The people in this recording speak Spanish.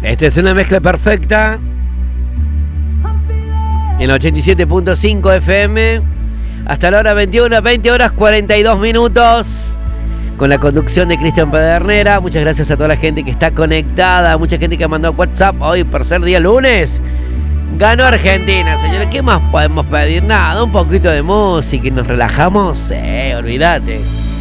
Esta es una mezcla perfecta en 87.5 FM hasta la hora 21, 20 horas 42 minutos, con la conducción de Cristian Pedernera. Muchas gracias a toda la gente que está conectada, mucha gente que mandó WhatsApp hoy por ser día lunes. Ganó Argentina, señores. ¿Qué más podemos pedir? Nada, un poquito de música y nos relajamos. Olvídate.